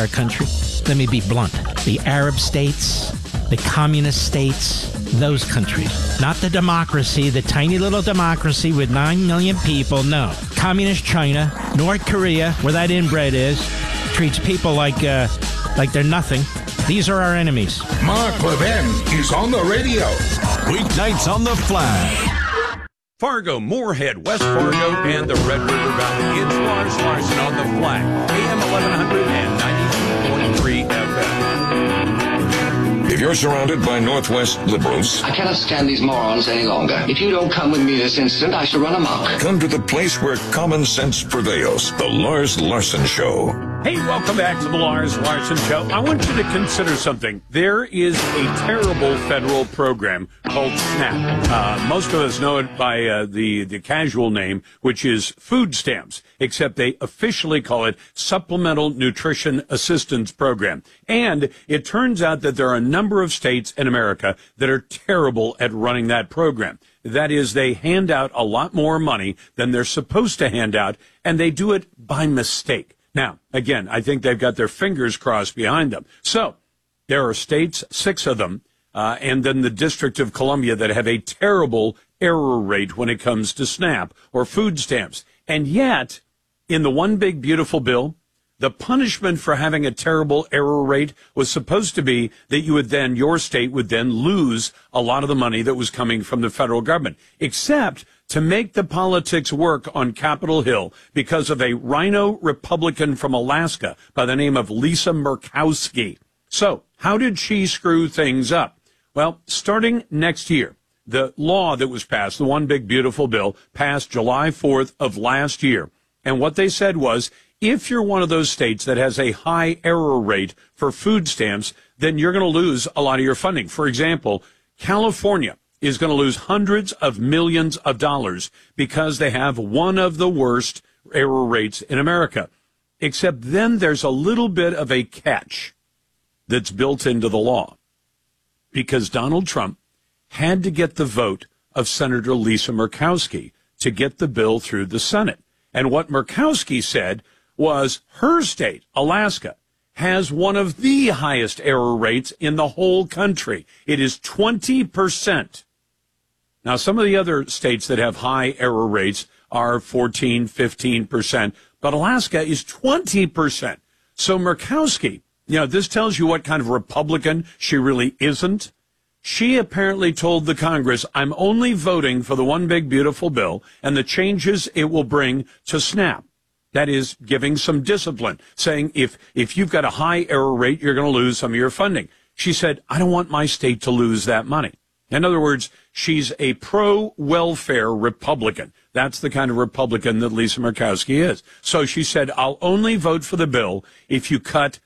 our country? Let me be blunt. The Arab states, the communist states, those countries. Not the democracy, the tiny little democracy with 9 million people. No. Communist China, North Korea, where that inbred is, treats people like they're nothing. These are our enemies. Mark Levin is on the radio. Weeknights on the Flag. Fargo, Moorhead, West Fargo, and the Red River Valley. It's Lars Larson on the Flag. AM 1100 and 92.3 FM. If you're surrounded by Northwest liberals, I cannot stand these morons any longer. If you don't come with me this instant, I shall run amok. come to the place where common sense prevails. The Lars Larson Show. Hey, welcome back to the Lars Larson Show. I want you to consider something. There is a terrible federal program called SNAP. Most of us know it by the casual name, which is food stamps, except they officially call it Supplemental Nutrition Assistance Program. And it turns out that there are a number of states in America that are terrible at running that program. That is, they hand out a lot more money than they're supposed to hand out, and they do it by mistake. Now, again, I think they've got their fingers crossed behind them. So there are states, 6 of them, and then the District of Columbia that have a terrible error rate when it comes to SNAP or food stamps. And yet, in the One Big Beautiful Bill, the punishment for having a terrible error rate was supposed to be that your state would then lose a lot of the money that was coming from the federal government, except to make the politics work on Capitol Hill because of a rhino Republican from Alaska by the name of Lisa Murkowski. So how did she screw things up? Well, starting next year, the law that was passed, the One Big Beautiful Bill, passed July 4th of last year. And what they said was, if you're one of those states that has a high error rate for food stamps, then you're going to lose a lot of your funding. For example, California is going to lose hundreds of millions of dollars because they have one of the worst error rates in America. Except then there's a little bit of a catch that's built into the law, because Donald Trump had to get the vote of Senator Lisa Murkowski to get the bill through the Senate. And what Murkowski said was her state, Alaska, has one of the highest error rates in the whole country. It is 20%. Now, some of the other states that have high error rates are 14, 15%, but Alaska is 20%. So Murkowski, this tells you what kind of Republican she really isn't. She apparently told the Congress, I'm only voting for the One Big Beautiful Bill and the changes it will bring to SNAP. That is, giving some discipline, saying if you've got a high error rate, you're going to lose some of your funding. She said, I don't want my state to lose that money. In other words, she's a pro-welfare Republican. That's the kind of Republican that Lisa Murkowski is. So she said, I'll only vote for the bill if you cut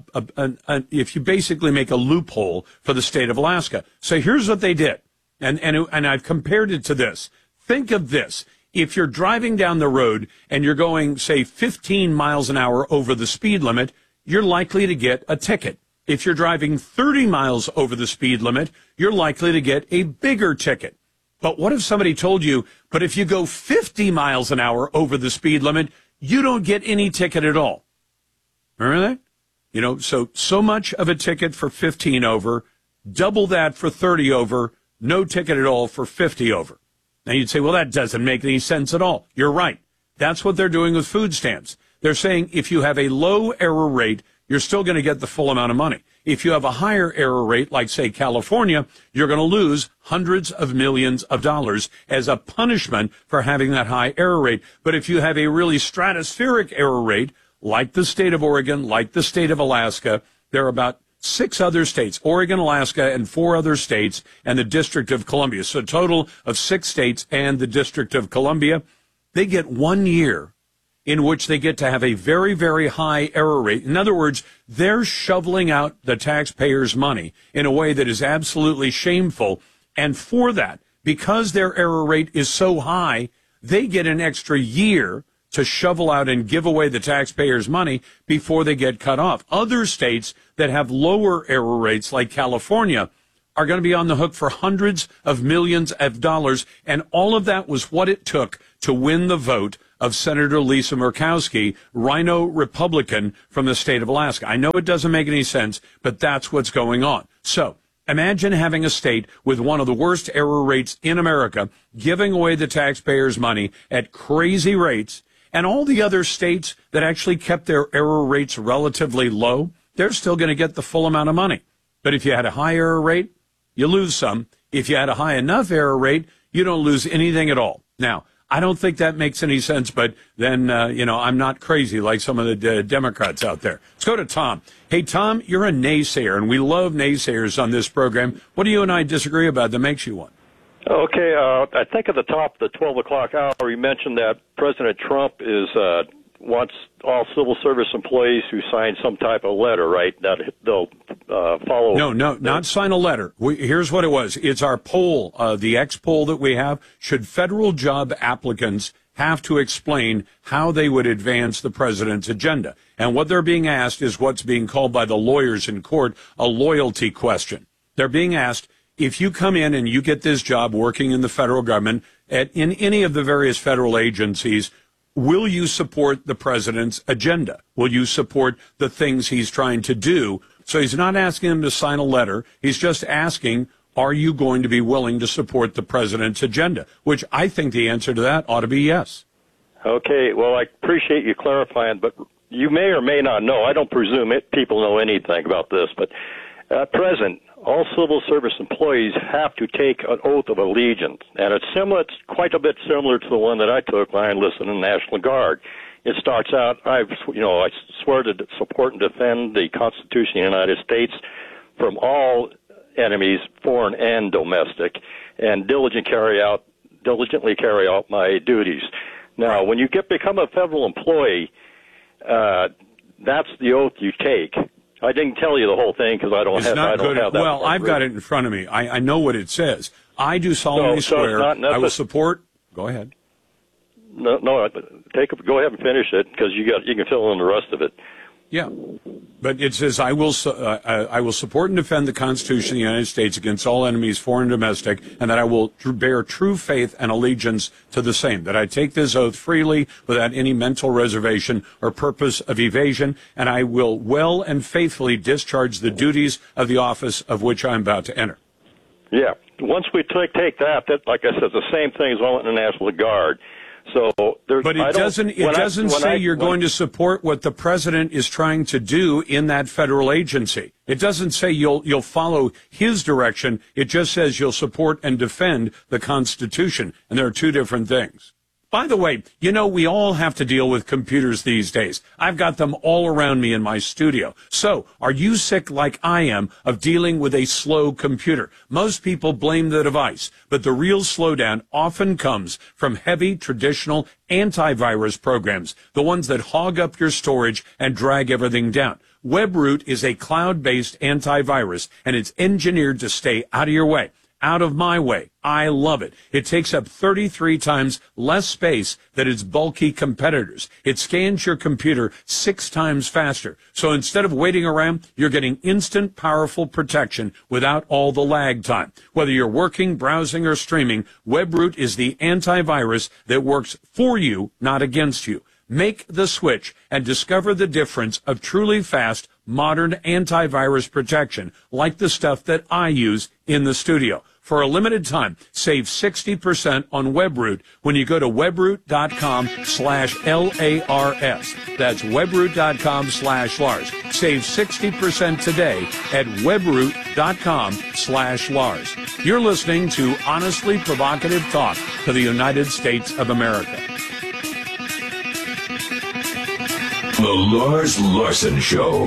if you basically make a loophole for the state of Alaska. So here's what they did. And I've compared it to this. Think of this. If you're driving down the road and you're going, say, 15 miles an hour over the speed limit, you're likely to get a ticket. If you're driving 30 miles over the speed limit, you're likely to get a bigger ticket. But what if somebody told you, but if you go 50 miles an hour over the speed limit, you don't get any ticket at all? Remember that? So much of a ticket for 15 over, double that for 30 over, no ticket at all for 50 over. Now you'd say, well, that doesn't make any sense at all. You're right. That's what they're doing with food stamps. They're saying if you have a low error rate, you're still going to get the full amount of money. If you have a higher error rate, like, say, California, you're going to lose hundreds of millions of dollars as a punishment for having that high error rate. But if you have a really stratospheric error rate, like the state of Oregon, like the state of Alaska, there are about 6 other states, Oregon, Alaska, and 4 other states, and the District of Columbia. So a total of 6 states and the District of Columbia. They get 1 year in which they get to have a very, very high error rate. In other words, they're shoveling out the taxpayers' money in a way that is absolutely shameful. And for that, because their error rate is so high, they get an extra year to shovel out and give away the taxpayers' money before they get cut off. Other states that have lower error rates, like California, are going to be on the hook for hundreds of millions of dollars. And all of that was what it took to win the vote of Senator Lisa Murkowski, Rhino Republican from the state of Alaska. I know it doesn't make any sense, but that's what's going on. So imagine having a state with one of the worst error rates in America, giving away the taxpayers' money at crazy rates, and all the other states that actually kept their error rates relatively low, they're still going to get the full amount of money. But if you had a high error rate, you lose some. If you had a high enough error rate, you don't lose anything at all. Now, I don't think that makes any sense, but then, I'm not crazy like some of the Democrats out there. Let's go to Tom. Hey, Tom, you're a naysayer, and we love naysayers on this program. What do you and I disagree about that makes you one? Okay, I think at the top of the 12 o'clock hour, you mentioned that President Trump wants all civil service employees who sign some type of letter, right, that they'll follow. No, not sign a letter. Here's what it was. It's our poll, the X poll that we have. Should federal job applicants have to explain how they would advance the president's agenda? And what they're being asked is what's being called by the lawyers in court a loyalty question. They're being asked, if you come in and you get this job working in the federal government, in any of the various federal agencies, will you support the president's agenda? Will you support the things he's trying to do? So he's not asking them to sign a letter. He's just asking, are you going to be willing to support the president's agenda? Which I think the answer to that ought to be yes. Okay, well, I appreciate you clarifying, but you may or may not know. I don't presume people know anything about this, but at present, all civil service employees have to take an oath of allegiance, and it's quite a bit similar to the one that I took when I enlisted in the National Guard. It starts out, I swear to support and defend the Constitution of the United States from all enemies, foreign and domestic, and diligently carry out my duties. Now, when you become a federal employee, that's the oath you take. I didn't tell you the whole thing because I don't have that. Well, I've got it in front of me. I know what it says. I do solemnly swear I will support. Go ahead. No, go ahead and finish it because you can fill in the rest of it. Yeah, but it says I will support and defend the Constitution of the United States against all enemies, foreign and domestic, and that I will bear true faith and allegiance to the same. That I take this oath freely without any mental reservation or purpose of evasion, and I will well and faithfully discharge the duties of the office of which I am about to enter. Yeah, once we take that, like I said, the same thing as I went in the National Guard. But it doesn't say you're going to support what the president is trying to do in that federal agency. It doesn't say you'll follow his direction. It just says you'll support and defend the Constitution. And there are two different things. By the way, we all have to deal with computers these days. I've got them all around me in my studio. So, are you sick like I am of dealing with a slow computer? Most people blame the device, but the real slowdown often comes from heavy traditional antivirus programs, the ones that hog up your storage and drag everything down. WebRoot is a cloud-based antivirus, and it's engineered to stay out of your way. Out of my way. I love it. It takes up 33 times less space than its bulky competitors. It scans your computer 6 times faster. So instead of waiting around, you're getting instant, powerful protection without all the lag time. Whether you're working, browsing, or streaming, WebRoot is the antivirus that works for you, not against you. Make the switch and discover the difference of truly fast, modern antivirus protection, like the stuff that I use in the studio. For a limited time, save 60% on WebRoot when you go to webroot.com/LARS. That's webroot.com/Lars. Save 60% today at webroot.com/Lars. You're listening to honestly provocative talk to the United States of America. The Lars Larson Show.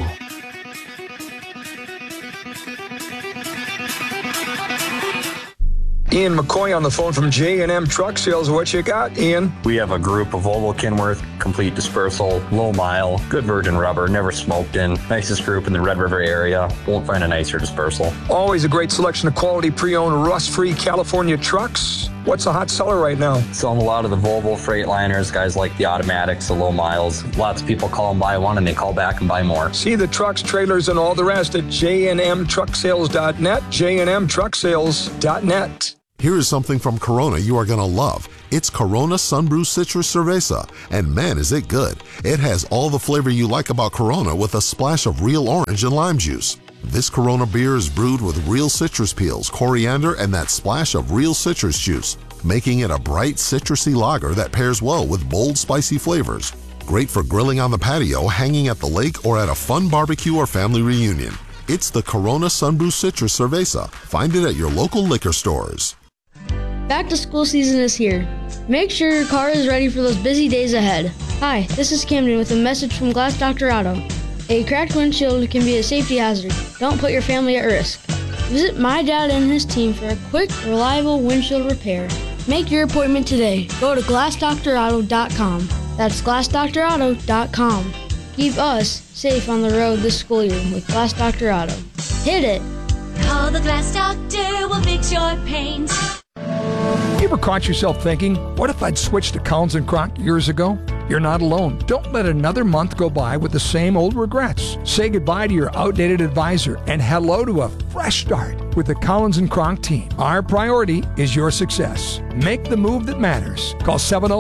Ian McCoy on the phone from J&M Truck Sales. What you got, Ian? We have a group of Volvo Kenworth, complete dispersal, low mile, good virgin rubber, never smoked in. Nicest group in the Red River area. Won't find a nicer dispersal. Always a great selection of quality pre-owned, rust-free California trucks. What's a hot seller right now? Selling a lot of the Volvo Freightliners, guys like the automatics, the low miles. Lots of people call and buy one, and they call back and buy more. See the trucks, trailers, and all the rest at jnmtrucksales.net, jnmtrucksales.net. Here is something from Corona you are going to love. It's Corona Sunbrew Citrus Cerveza, and man is it good. It has all the flavor you like about Corona with a splash of real orange and lime juice. This Corona beer is brewed with real citrus peels, coriander, and that splash of real citrus juice, making it a bright, citrusy lager that pairs well with bold, spicy flavors. Great for grilling on the patio, hanging at the lake, or at a fun barbecue or family reunion. It's the Corona Sunbrew Citrus Cerveza. Find it at your local liquor stores. Back to school season is here. Make sure your car is ready for those busy days ahead. Hi, this is Camden with a message from Glass Doctor Auto. A cracked windshield can be a safety hazard. Don't put your family at risk. Visit my dad and his team for a quick, reliable windshield repair. Make your appointment today. Go to glassdoctorauto.com. That's glassdoctorauto.com. Keep us safe on the road this school year with Glass Doctor Auto. Hit it! Call the Glass Doctor, we'll fix your paint. You ever caught yourself thinking, what if I'd switched to Collins & Kronk years ago? You're not alone. Don't let another month go by with the same old regrets. Say goodbye to your outdated advisor and hello to a fresh start with the Collins & Kronk team. Our priority is your success. Make the move that matters. Call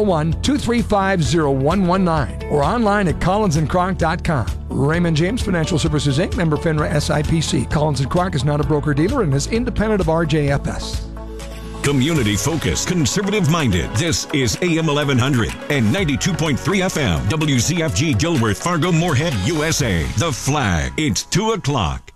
701-235-0119 or online at collinsandkronk.com. Raymond James Financial Services, Inc., member FINRA SIPC. Collins & Kronk is not a broker-dealer and is independent of RJFS. Community-focused, conservative-minded. This is AM 1100 and 92.3 FM. WCFG Gilworth, Fargo, Moorhead, USA. The Flag. It's 2 o'clock.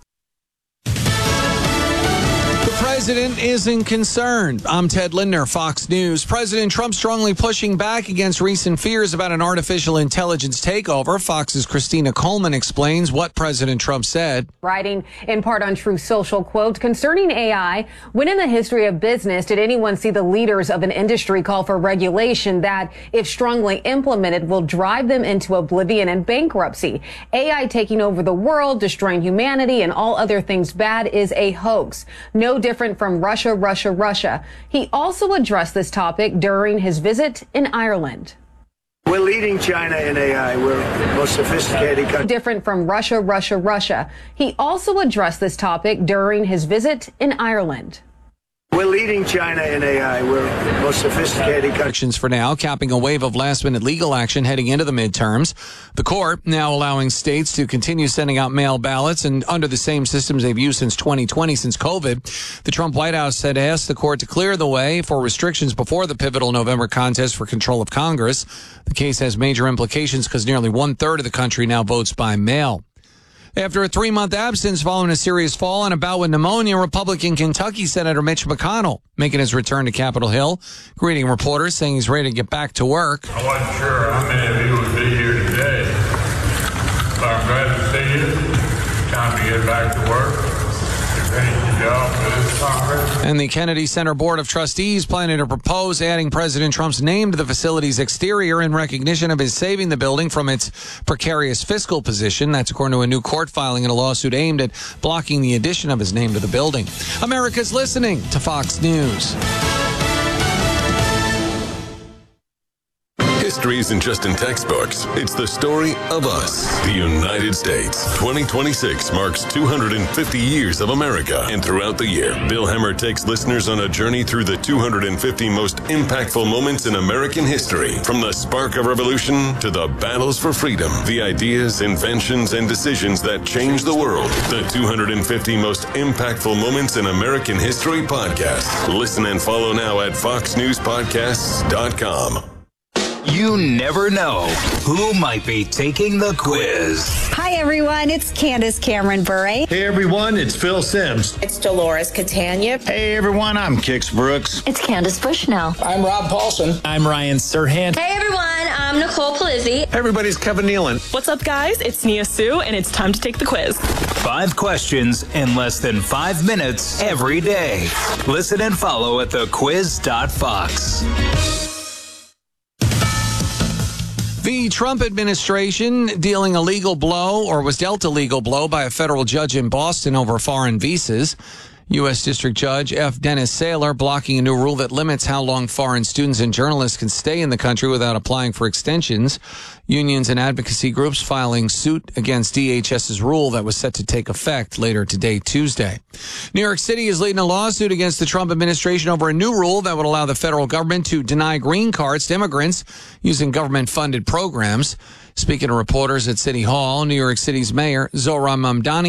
The president isn't concerned. I'm Ted Lindner, Fox News. President Trump strongly pushing back against recent fears about an artificial intelligence takeover. Fox's Christina Coleman explains what President Trump said. Writing in part on Truth Social, quote, concerning AI, when in the history of business did anyone see the leaders of an industry call for regulation that, if strongly implemented, will drive them into oblivion and bankruptcy? AI taking over the world, destroying humanity, and all other things bad is a hoax. No different from Russia. He also addressed this topic during his visit in Ireland. We're leading China in AI. We're the most sophisticated country. Different from Russia. He also addressed this topic during his visit in Ireland. We're leading China in AI. We're the most sophisticated country. For now, capping a wave of last-minute legal action heading into the midterms. The court now allowing states to continue sending out mail ballots and under the same systems they've used since 2020, since COVID. The Trump White House had asked the court to clear the way for restrictions before the pivotal November contest for control of Congress. The case has major implications because nearly one-third of the country now votes by mail. After a 3-month absence following a serious fall and a bout with pneumonia, Republican Kentucky Senator Mitch McConnell making his return to Capitol Hill, greeting reporters, saying he's ready to get back to work. I wasn't sure how many of you would be here today, but I'm glad to see you. Time to get back to work. And the Kennedy Center Board of Trustees planning to propose adding President Trump's name to the facility's exterior in recognition of his saving the building from its precarious fiscal position. That's according to a new court filing in a lawsuit aimed at blocking the addition of his name to the building. America's listening to Fox News. History isn't just in textbooks. It's the story of us, the United States. 2026 marks 250 years of America. And throughout the year, Bill Hemmer takes listeners on a journey through the 250 most impactful moments in American history. From the spark of revolution to the battles for freedom, the ideas, inventions, and decisions that changed the world. The 250 most impactful moments in American history podcast. Listen and follow now at foxnewspodcasts.com. You never know who might be taking the quiz. Hi, everyone. It's Candace Cameron Bure. Hey, everyone. It's Phil Sims. It's Dolores Catania. Hey, everyone. I'm Kix Brooks. It's Candace Bushnell. I'm Rob Paulson. I'm Ryan Serhant. Hey, everyone. I'm Nicole Palizzi. Hey, everybody. It's Kevin Nealon. What's up, guys? It's Nia Sue, and it's time to take the quiz. 5 questions in less than 5 minutes every day. Listen and follow at thequiz.fox. The Trump administration dealing a legal blow, or was dealt a legal blow by a federal judge in Boston over foreign visas. U.S. District Judge F. Dennis Saylor blocking a new rule that limits how long foreign students and journalists can stay in the country without applying for extensions. Unions and advocacy groups filing suit against DHS's rule that was set to take effect later today, Tuesday. New York City is leading a lawsuit against the Trump administration over a new rule that would allow the federal government to deny green cards to immigrants using government-funded programs. Speaking to reporters at City Hall, New York City's Mayor Zohran Mamdani